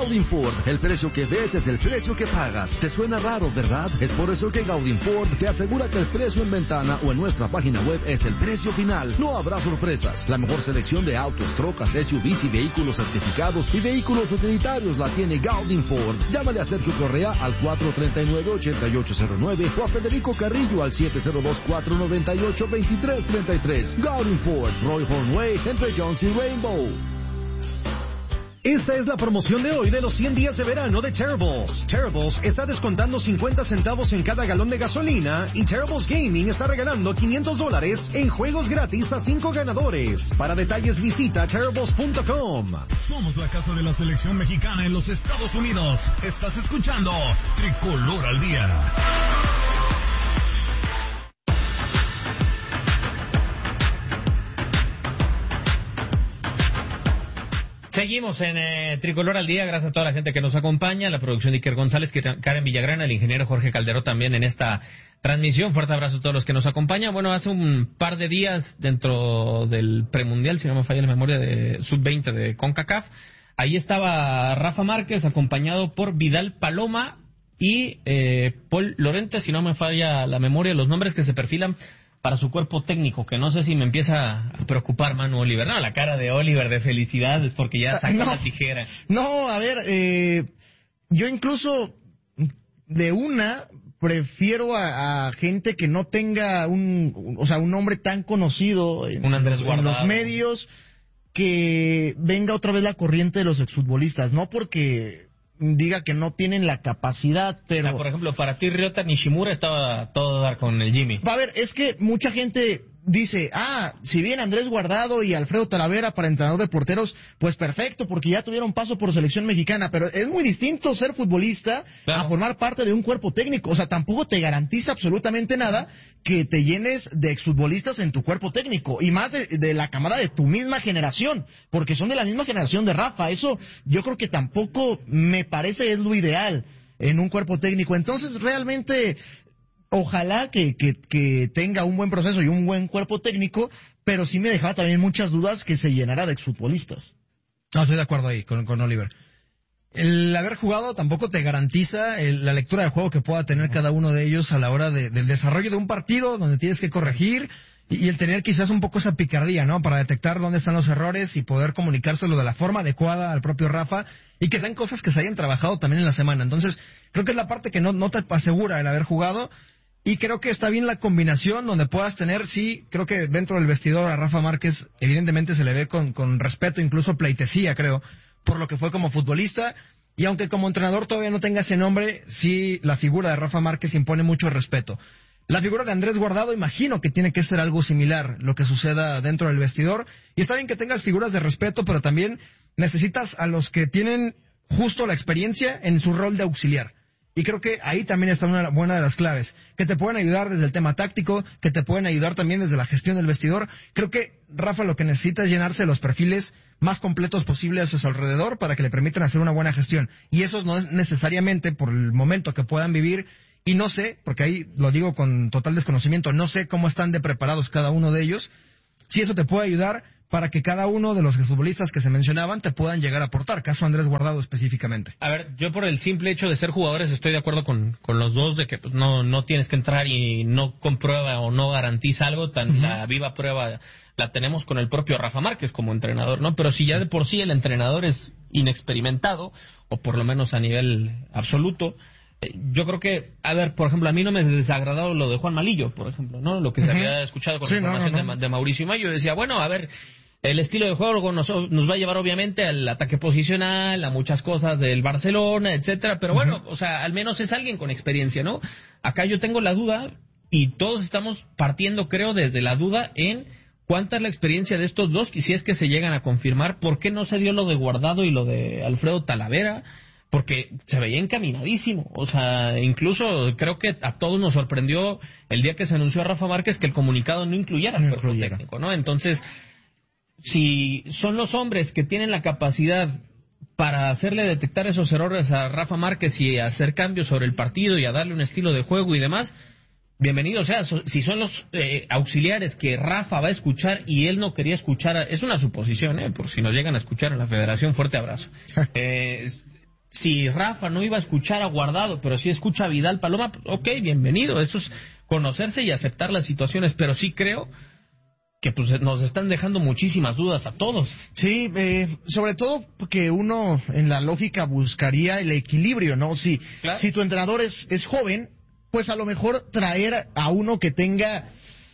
Gaudin Ford, el precio que ves es el precio que pagas. ¿Te suena raro, verdad? Es por eso que Gaudin Ford te asegura que el precio en ventana o en nuestra página web es el precio final. No habrá sorpresas. La mejor selección de autos, trocas, SUVs y vehículos certificados y vehículos utilitarios la tiene Gaudin Ford. Llámale a Sergio Correa al 439-8809 o a Federico Carrillo al 702-498-2333. Gaudin Ford, Roy Hornway, entre Jones y Rainbow. Esta es la promoción de hoy de los 100 días de verano de Terribles. Terribles está descontando 50 centavos en cada galón de gasolina y Terribles Gaming está regalando $500 en juegos gratis a 5 ganadores. Para detalles visita terribles.com. Somos la casa de la selección mexicana en los Estados Unidos. Estás escuchando Tricolor al Día. Seguimos en Tricolor al Día, gracias a toda la gente que nos acompaña, la producción de Iker González, Karen Villagrana, el ingeniero Jorge Calderó también en esta transmisión. Fuerte abrazo a todos los que nos acompañan. Bueno, hace un par de días, dentro del premundial, si no me falla la memoria, de Sub-20 de CONCACAF, ahí estaba Rafa Márquez, acompañado por Vidal Paloma y Paul Lorente, si no me falla la memoria, los nombres que se perfilan para su cuerpo técnico, que no sé si me empieza a preocupar, Manu Oliver. No, la cara de Oliver de felicidad es porque ya saca la tijera. No, a ver, yo incluso de una prefiero a gente que no tenga un nombre tan conocido en los medios, que venga otra vez la corriente de los exfutbolistas, no porque diga que no tienen la capacidad, pero... O sea, por ejemplo, para ti Ryota Nishimura estaba todo dar con el Jimmy. A ver, es que mucha gente dice, si bien Andrés Guardado y Alfredo Talavera para entrenador de porteros, pues perfecto, porque ya tuvieron paso por selección mexicana, pero es muy distinto ser futbolista a formar parte de un cuerpo técnico. O sea, tampoco te garantiza absolutamente nada que te llenes de exfutbolistas en tu cuerpo técnico, y más de la camada de tu misma generación, porque son de la misma generación de Rafa. Eso yo creo que tampoco me parece es lo ideal en un cuerpo técnico. Entonces, realmente... Ojalá que tenga un buen proceso y un buen cuerpo técnico, pero sí me dejaba también muchas dudas que se llenara de exfutbolistas. No, estoy de acuerdo ahí con Oliver. El haber jugado tampoco te garantiza la lectura de juego que pueda tener cada uno de ellos a la hora del desarrollo de un partido donde tienes que corregir, y el tener quizás un poco esa picardía, ¿no? Para detectar dónde están los errores y poder comunicárselo de la forma adecuada al propio Rafa, y que sean cosas que se hayan trabajado también en la semana. Entonces, creo que es la parte que no te asegura el haber jugado. Y creo que está bien la combinación donde puedas tener, sí, creo que dentro del vestidor a Rafa Márquez evidentemente se le ve con respeto, incluso pleitesía, creo, por lo que fue como futbolista. Y aunque como entrenador todavía no tenga ese nombre, sí, la figura de Rafa Márquez impone mucho respeto. La figura de Andrés Guardado, imagino que tiene que ser algo similar lo que suceda dentro del vestidor. Y está bien que tengas figuras de respeto, pero también necesitas a los que tienen justo la experiencia en su rol de auxiliar. Y creo que ahí también está una buena de las claves, que te pueden ayudar desde el tema táctico, que te pueden ayudar también desde la gestión del vestidor. Creo que Rafa lo que necesita es llenarse los perfiles más completos posibles a su alrededor para que le permitan hacer una buena gestión. Y eso no es necesariamente por el momento que puedan vivir, y no sé, porque ahí lo digo con total desconocimiento, no sé cómo están de preparados cada uno de ellos, si eso te puede ayudar para que cada uno de los futbolistas que se mencionaban te puedan llegar a aportar, caso Andrés Guardado específicamente. A ver, yo por el simple hecho de ser jugadores estoy de acuerdo con los dos, de que pues, no tienes que entrar y no comprueba o no garantiza algo, la viva prueba la tenemos con el propio Rafa Márquez como entrenador, ¿no? Pero si ya de por sí el entrenador es inexperimentado, o por lo menos a nivel absoluto, yo creo que, a ver, por ejemplo, a mí no me desagradó lo de Juan Malillo, por ejemplo, ¿no? Lo que se había escuchado con la información de Mauricio Mayo. Decía, bueno, a ver, el estilo de juego nos va a llevar obviamente al ataque posicional, a muchas cosas del Barcelona, etcétera, pero bueno, o sea, al menos es alguien con experiencia, ¿no? Acá yo tengo la duda, y todos estamos partiendo, creo, desde la duda en cuánta es la experiencia de estos dos, y si es que se llegan a confirmar, ¿por qué no se dio lo de Guardado y lo de Alfredo Talavera? Porque se veía encaminadísimo, o sea, incluso creo que a todos nos sorprendió el día que se anunció a Rafa Márquez que el comunicado no incluyera al cuerpo técnico, ¿no? Entonces, si son los hombres que tienen la capacidad para hacerle detectar esos errores a Rafa Márquez y hacer cambios sobre el partido y a darle un estilo de juego y demás, bienvenido sea. Si son los auxiliares que Rafa va a escuchar y él no quería escuchar, es una suposición, por si nos llegan a escuchar en la federación, fuerte abrazo. si Rafa no iba a escuchar a Guardado, pero sí escucha a Vidal Paloma, ok, bienvenido. Eso es conocerse y aceptar las situaciones, pero sí creo que pues nos están dejando muchísimas dudas a todos. Sí, sobre todo porque uno en la lógica buscaría el equilibrio, ¿no? Si tu entrenador es joven, pues a lo mejor traer a uno que tenga,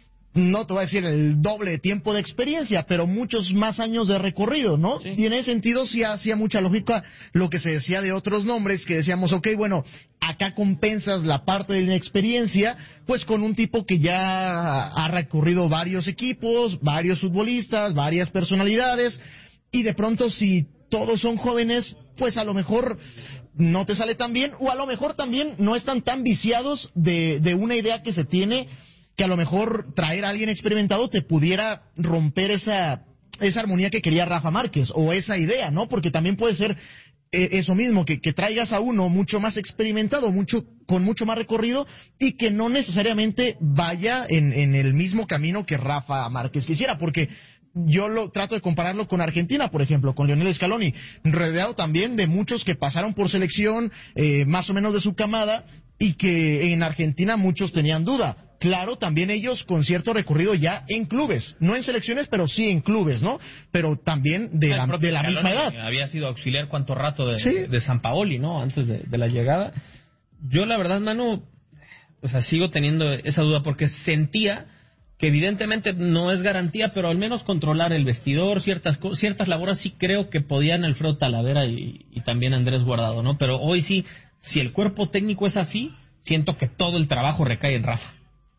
no te voy a decir el doble de tiempo de experiencia, pero muchos más años de recorrido, ¿no? Sí. Y en ese sentido sí hacía mucha lógica lo que se decía de otros nombres, que decíamos, ok, bueno, acá compensas la parte de la experiencia, pues con un tipo que ya ha recorrido varios equipos, varios futbolistas, varias personalidades, y de pronto si todos son jóvenes, pues a lo mejor no te sale tan bien, o a lo mejor también no están tan viciados de una idea que se tiene, que a lo mejor traer a alguien experimentado te pudiera romper esa armonía que quería Rafa Márquez, o esa idea, ¿no? Porque también puede ser eso mismo, que traigas a uno mucho más experimentado, con mucho más recorrido, y que no necesariamente vaya en el mismo camino que Rafa Márquez quisiera, porque yo trato de compararlo con Argentina, por ejemplo, con Lionel Scaloni, rodeado también de muchos que pasaron por selección, más o menos de su camada, y que en Argentina muchos tenían duda. Claro, también ellos con cierto recorrido ya en clubes, no en selecciones, pero sí en clubes, ¿no? Pero también de la misma edad. Había sido auxiliar cuánto rato de Sampaoli, ¿no? Antes de la llegada. Yo la verdad, Manu, o sea, sigo teniendo esa duda porque sentía que evidentemente no es garantía, pero al menos controlar el vestidor, ciertas labores sí creo que podían Alfredo Talavera y también Andrés Guardado, ¿no? Pero hoy sí, si el cuerpo técnico es así, siento que todo el trabajo recae en Rafa.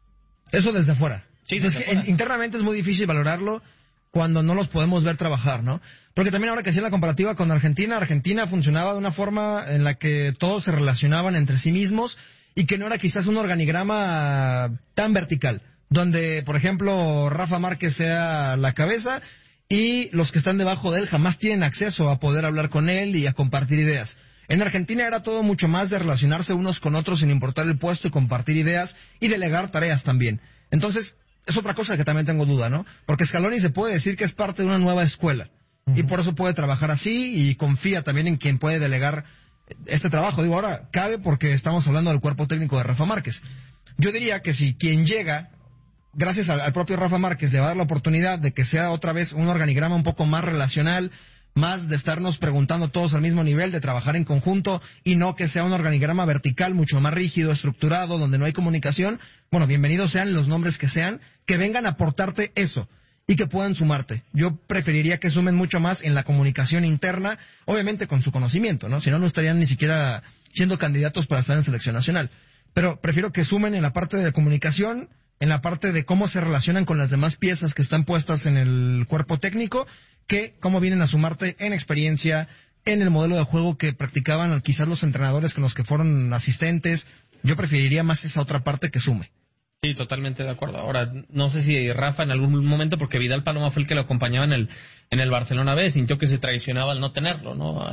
Eso desde fuera. Sí, desde fuera. Internamente es muy difícil valorarlo cuando no los podemos ver trabajar, ¿no? Porque también ahora que hacía la comparativa con Argentina funcionaba de una forma en la que todos se relacionaban entre sí mismos y que no era quizás un organigrama tan vertical, donde, por ejemplo, Rafa Márquez sea la cabeza y los que están debajo de él jamás tienen acceso a poder hablar con él y a compartir ideas. En Argentina era todo mucho más de relacionarse unos con otros sin importar el puesto y compartir ideas y delegar tareas también. Entonces, es otra cosa que también tengo duda, ¿no? Porque Scaloni se puede decir que es parte de una nueva escuela y por eso puede trabajar así y confía también en quien puede delegar este trabajo. Digo, ahora cabe porque estamos hablando del cuerpo técnico de Rafa Márquez. Yo diría que si quien llega, gracias al propio Rafa Márquez, le va a dar la oportunidad de que sea otra vez un organigrama un poco más relacional, más de estarnos preguntando todos al mismo nivel, de trabajar en conjunto y no que sea un organigrama vertical mucho más rígido, estructurado, donde no hay comunicación. Bueno, bienvenidos sean los nombres que sean, que vengan a aportarte eso y que puedan sumarte. Yo preferiría que sumen mucho más en la comunicación interna, obviamente con su conocimiento, ¿no? Si no, no estarían ni siquiera siendo candidatos para estar en selección nacional. Pero prefiero que sumen en la parte de la comunicación, en la parte de cómo se relacionan con las demás piezas que están puestas en el cuerpo técnico, que cómo vienen a sumarte en experiencia, en el modelo de juego que practicaban quizás los entrenadores con los que fueron asistentes. Yo preferiría más esa otra parte que sume. Sí, totalmente de acuerdo. Ahora, no sé si Rafa en algún momento, porque Vidal Paloma fue el que lo acompañaba en el Barcelona B, sintió que se traicionaba al no tenerlo, ¿no?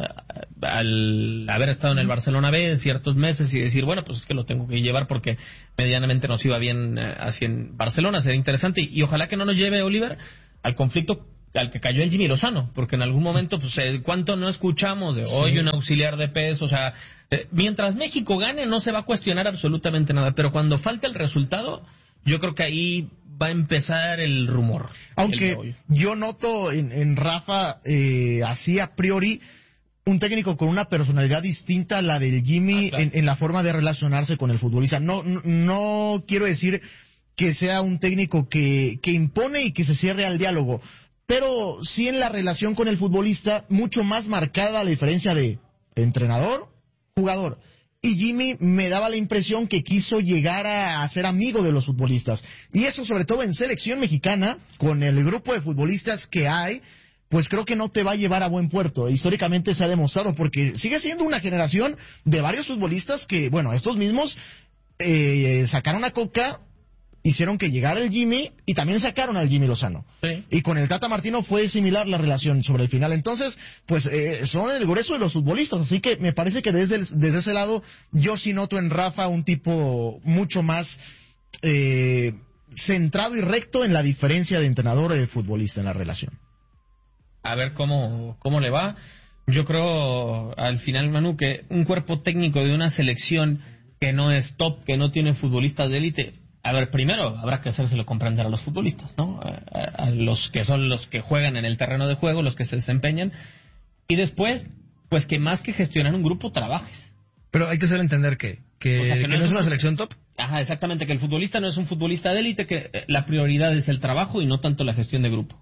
Al haber estado en el Barcelona B ciertos meses y decir, bueno, pues es que lo tengo que llevar porque medianamente nos iba bien así en Barcelona. Sería interesante y ojalá que no nos lleve, Oliver, al conflicto al que cayó el Jimmy Lozano, porque en algún momento, pues, ¿cuánto no escuchamos de hoy un auxiliar de peso? O sea, mientras México gane no se va a cuestionar absolutamente nada, pero cuando falte el resultado, yo creo que ahí va a empezar el rumor. Aunque yo noto en Rafa, así a priori, un técnico con una personalidad distinta a la del Jimmy en la forma de relacionarse con el futbolista. No quiero decir que sea un técnico que impone y que se cierre al diálogo, pero sí en la relación con el futbolista mucho más marcada la diferencia de entrenador-jugador. Y Jimmy me daba la impresión que quiso llegar a ser amigo de los futbolistas. Y eso sobre todo en selección mexicana, con el grupo de futbolistas que hay, pues creo que no te va a llevar a buen puerto. Históricamente se ha demostrado, porque sigue siendo una generación de varios futbolistas que, bueno, estos mismos sacaron a Coca, hicieron que llegara el Jimmy y también sacaron al Jimmy Lozano. Sí. Y con el Tata Martino fue similar la relación sobre el final. Entonces, pues son el grueso de los futbolistas. Así que me parece que desde ese lado yo sí noto en Rafa un tipo mucho más centrado y recto en la diferencia de entrenador y futbolista en la relación. A ver cómo le va. Yo creo, al final, Manu, que un cuerpo técnico de una selección que no es top, que no tiene futbolistas de élite, a ver, primero habrá que hacérselo comprender a los futbolistas, ¿no? A los que son los que juegan en el terreno de juego, los que se desempeñan, y después, pues que más que gestionar un grupo, trabajes. Pero hay que hacer entender que no es una selección top. Ajá, exactamente, que el futbolista no es un futbolista de élite, que la prioridad es el trabajo y no tanto la gestión de grupo.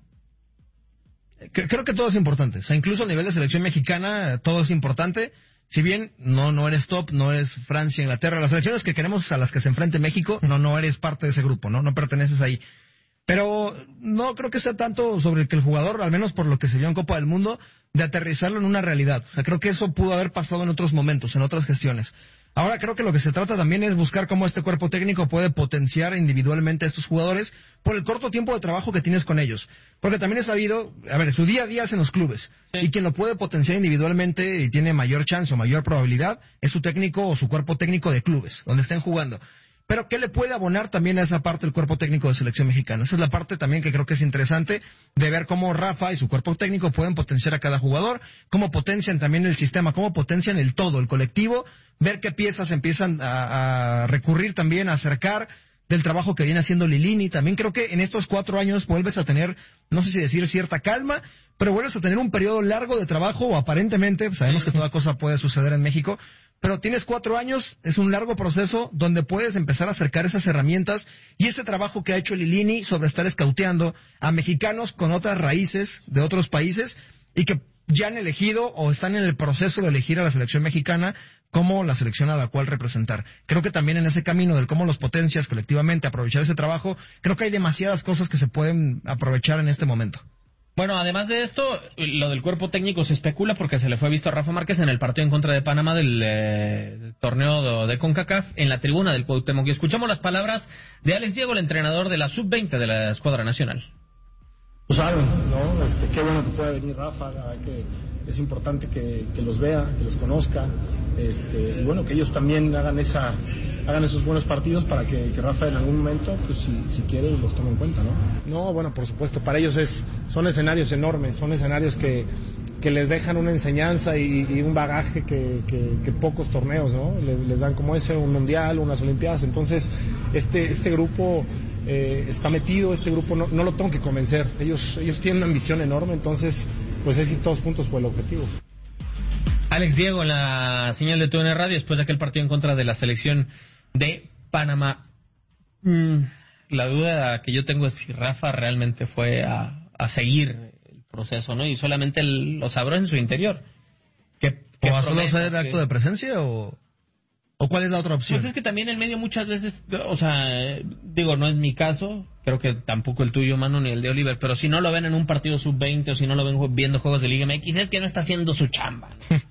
Creo que todo es importante. O sea, incluso a nivel de selección mexicana, todo es importante. Si bien no eres top, no eres Francia, Inglaterra, las selecciones que queremos a las que se enfrente México, no eres parte de ese grupo, no perteneces ahí. Pero no creo que sea tanto sobre que el jugador, al menos por lo que se vio en Copa del Mundo, de aterrizarlo en una realidad. O sea, creo que eso pudo haber pasado en otros momentos, en otras gestiones. Ahora creo que lo que se trata también es buscar cómo este cuerpo técnico puede potenciar individualmente a estos jugadores por el corto tiempo de trabajo que tienes con ellos. Porque también es sabido, a ver, su día a día es en los clubes. Sí. Y quien lo puede potenciar individualmente y tiene mayor chance o mayor probabilidad es su técnico o su cuerpo técnico de clubes, donde estén jugando. Pero ¿qué le puede abonar también a esa parte el cuerpo técnico de selección mexicana? Esa es la parte también que creo que es interesante de ver cómo Rafa y su cuerpo técnico pueden potenciar a cada jugador, cómo potencian también el sistema, cómo potencian el todo, el colectivo, ver qué piezas empiezan a recurrir también, a acercar del trabajo que viene haciendo Lilini. También creo que en estos 4 años vuelves a tener, no sé si decir cierta calma, pero vuelves a tener un periodo largo de trabajo, o aparentemente, sabemos que toda cosa puede suceder en México, pero tienes 4 años, es un largo proceso donde puedes empezar a acercar esas herramientas y ese trabajo que ha hecho Lilini sobre estar escauteando a mexicanos con otras raíces de otros países y que ya han elegido o están en el proceso de elegir a la selección mexicana como la selección a la cual representar. Creo que también en ese camino del cómo los potencias colectivamente, aprovechar ese trabajo, creo que hay demasiadas cosas que se pueden aprovechar en este momento. Bueno, además de esto, lo del cuerpo técnico se especula porque se le fue visto a Rafa Márquez en el partido en contra de Panamá del torneo de CONCACAF en la tribuna del Cuauhtémoc. Y escuchamos las palabras de Alex Diego, el entrenador de la Sub-20 de la escuadra nacional. Lo saben, ¿no? Qué bueno que pueda venir Rafa, que es importante que los vea, que los conozca, y bueno, que ellos también hagan esos buenos partidos para que Rafa en algún momento, pues si quiere, los tome en cuenta, ¿no? No, bueno, por supuesto, para ellos son escenarios enormes, son escenarios que les dejan una enseñanza y un bagaje que pocos torneos, ¿no? Les dan como un mundial, unas olimpiadas. Entonces, este grupo está metido, este grupo no lo tengo que convencer, ellos tienen una ambición enorme, entonces pues es ir todos juntos por el objetivo. Alex Diego en la señal de TUDN Radio después de aquel partido en contra de la selección de Panamá. La duda que yo tengo es si Rafa realmente fue a seguir el proceso, ¿no? Y solamente lo sabrá en su interior. ¿O a solo hacer el acto de presencia ¿O cuál es la otra opción? Pues es que también el medio muchas veces, o sea, digo, no es mi caso, creo que tampoco el tuyo, Manu, ni el de Oliver, pero si no lo ven en un partido sub-20 o si no lo ven viendo juegos de Liga MX, es que no está haciendo su chamba.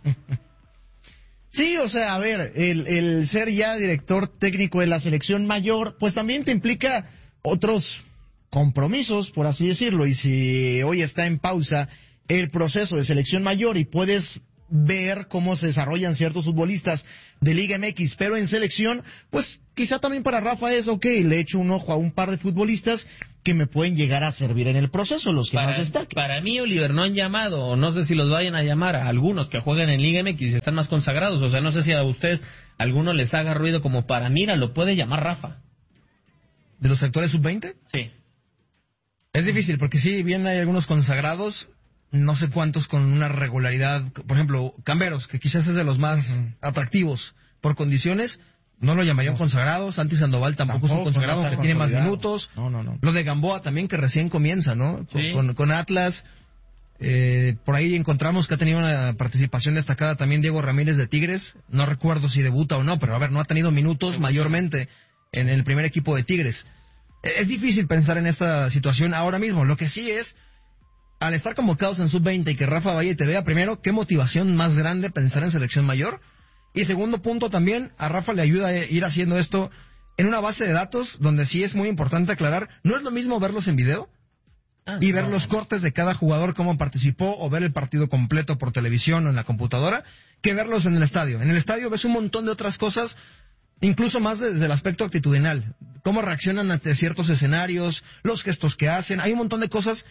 Sí, o sea, a ver, el ser ya director técnico de la selección mayor, pues también te implica otros compromisos, por así decirlo, y si hoy está en pausa el proceso de selección mayor y puedes ver cómo se desarrollan ciertos futbolistas de Liga MX, pero en selección, pues quizá también para Rafa es le echo un ojo a un par de futbolistas que me pueden llegar a servir en el proceso, los que más destacan. Para mí, Oliver, no han llamado, o no sé si los vayan a llamar a algunos que jueguen en Liga MX y están más consagrados, o sea, no sé si a ustedes alguno les haga ruido como para, mira, lo puede llamar Rafa. ¿De los sectores sub-20? Sí. Es difícil, porque sí, bien hay algunos consagrados, no sé cuántos con una regularidad, por ejemplo, Camberos, que quizás es de los más atractivos por condiciones, no lo llamarían consagrado. Santi Sandoval tampoco es un consagrado, que tiene más minutos. No. Lo de Gamboa también, que recién comienza, ¿no? Sí. Con Atlas. Por ahí encontramos que ha tenido una participación destacada también Diego Ramírez de Tigres. No recuerdo si debuta o no, pero a ver, no ha tenido minutos mayormente en el primer equipo de Tigres. Es difícil pensar en esta situación ahora mismo. Lo que sí es, al estar convocados en sub-20 y que Rafa vaya y te vea, primero, qué motivación más grande pensar en selección mayor. Y segundo punto también, a Rafa le ayuda a ir haciendo esto en una base de datos donde sí es muy importante aclarar, no es lo mismo verlos en video y ver los cortes de cada jugador, cómo participó, o ver el partido completo por televisión o en la computadora, que verlos en el estadio. En el estadio ves un montón de otras cosas, incluso más desde el aspecto actitudinal, cómo reaccionan ante ciertos escenarios, los gestos que hacen, hay un montón de cosas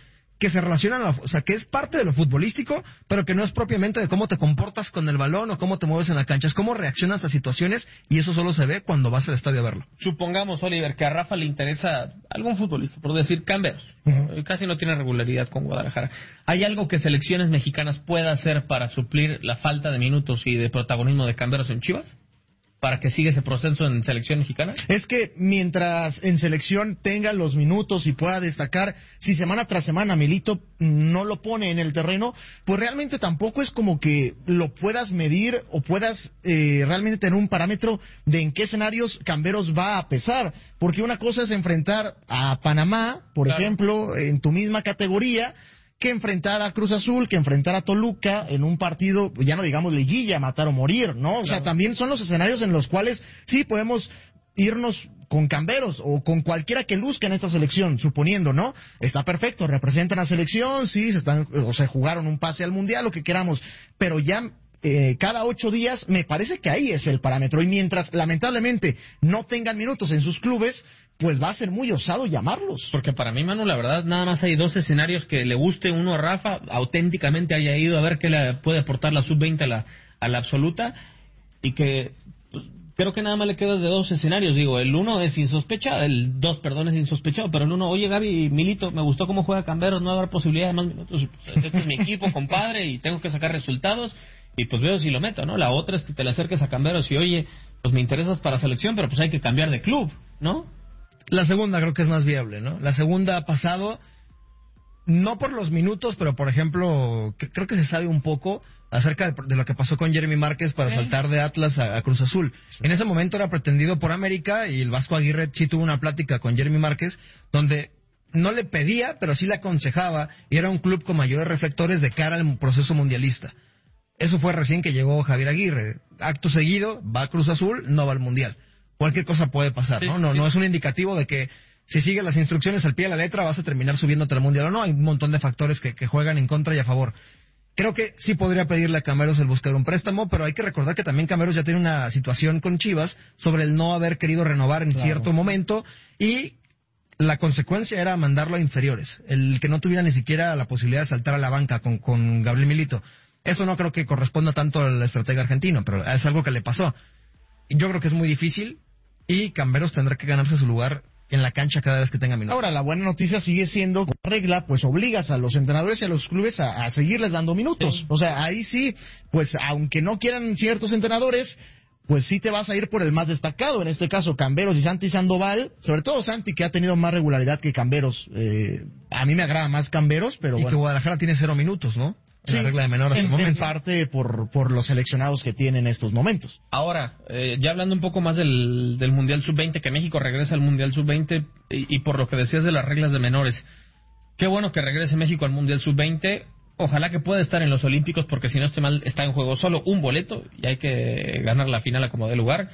que se relacionan, o sea, que es parte de lo futbolístico, pero que no es propiamente de cómo te comportas con el balón o cómo te mueves en la cancha, es cómo reaccionas a situaciones, y eso solo se ve cuando vas al estadio a verlo. Supongamos, Oliver, que a Rafa le interesa algún futbolista, por decir Camberos, casi no tiene regularidad con Guadalajara. ¿Hay algo que selecciones mexicanas pueda hacer para suplir la falta de minutos y de protagonismo de Camberos en Chivas? ¿Para que siga ese proceso en selección mexicana? Es que mientras en selección tenga los minutos y pueda destacar, si semana tras semana Milito no lo pone en el terreno, pues realmente tampoco es como que lo puedas medir o puedas realmente tener un parámetro de en qué escenarios Camberos va a pesar. Porque una cosa es enfrentar a Panamá, por ejemplo, en tu misma categoría, que enfrentar a Cruz Azul, que enfrentar a Toluca en un partido, ya no digamos liguilla, matar o morir, ¿no? O sea, también son los escenarios en los cuales sí podemos irnos con Camberos o con cualquiera que luzca en esta selección, suponiendo, ¿no? Está perfecto, representan a selección, sí, se jugaron un pase al Mundial, lo que queramos, pero ya cada 8 días me parece que ahí es el parámetro, y mientras lamentablemente no tengan minutos en sus clubes, pues va a ser muy osado llamarlos. Porque para mí, Manu, la verdad, nada más hay 2 escenarios que le guste uno a Rafa, auténticamente haya ido a ver qué le puede aportar la sub-20 a la absoluta, y que pues, creo que nada más le queda de 2 escenarios. Digo, el 1 es insospechado, el 2, perdón, es insospechado, pero el 1, oye Gaby, Milito, me gustó cómo juega Camberos, no va a haber posibilidad de más minutos, pues, este es mi equipo, compadre, y tengo que sacar resultados, y pues veo si lo meto, ¿no? La otra es que te le acerques a Camberos y, oye, pues me interesas para selección, pero pues hay que cambiar de club, ¿no? La segunda creo que es más viable, ¿no? La segunda ha pasado, no por los minutos, pero por ejemplo, creo que se sabe un poco acerca de lo que pasó con Jeremy Márquez para saltar de Atlas a Cruz Azul. En ese momento era pretendido por América, y el Vasco Aguirre sí tuvo una plática con Jeremy Márquez, donde no le pedía, pero sí le aconsejaba, y era un club con mayores reflectores de cara al proceso mundialista. Eso fue recién que llegó Javier Aguirre. Acto seguido, va a Cruz Azul, no va al Mundial. Cualquier cosa puede pasar, ¿no? No es un indicativo de que si sigues las instrucciones al pie de la letra vas a terminar subiéndote al Mundial o no. Hay un montón de factores que juegan en contra y a favor. Creo que sí podría pedirle a Camberos el buscar un préstamo, pero hay que recordar que también Camberos ya tiene una situación con Chivas sobre el no haber querido renovar en cierto momento, y la consecuencia era mandarlo a inferiores, el que no tuviera ni siquiera la posibilidad de saltar a la banca con Gabriel Milito. Eso no creo que corresponda tanto al estratega argentino, pero es algo que le pasó. Yo creo que es muy difícil, y Camberos tendrá que ganarse su lugar en la cancha cada vez que tenga minutos. Ahora, la buena noticia sigue siendo, con regla, pues obligas a los entrenadores y a los clubes a seguirles dando minutos. Sí. O sea, ahí sí, pues aunque no quieran ciertos entrenadores, pues sí te vas a ir por el más destacado, en este caso Camberos y Santi Sandoval, sobre todo Santi, que ha tenido más regularidad que Camberos. A mí me agrada más Camberos, pero y que Guadalajara tiene 0 minutos, ¿no? Sí, la regla de menor en parte por los seleccionados que tiene en estos momentos. Ahora, ya hablando un poco más del Mundial Sub-20, que México regresa al Mundial Sub-20, y por lo que decías de las reglas de menores, qué bueno que regrese México al Mundial Sub-20, ojalá que pueda estar en los Olímpicos, porque si no estoy mal, está en juego solo un boleto, y hay que ganar la final a como dé lugar,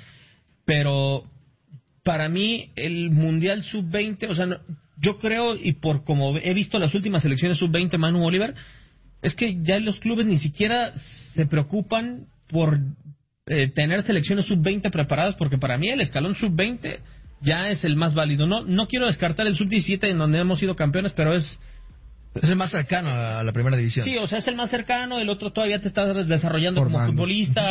pero para mí el Mundial Sub-20, o sea, no, yo creo, y por como he visto las últimas selecciones Sub-20, Manu, Oliver, es que ya los clubes ni siquiera se preocupan por tener selecciones sub-20 preparadas, porque para mí el escalón sub-20 ya es el más válido. No quiero descartar el sub-17 en donde hemos sido campeones, pero es el más cercano a la primera división. Sí, o sea, es el más cercano, el otro todavía te estás desarrollando como futbolista.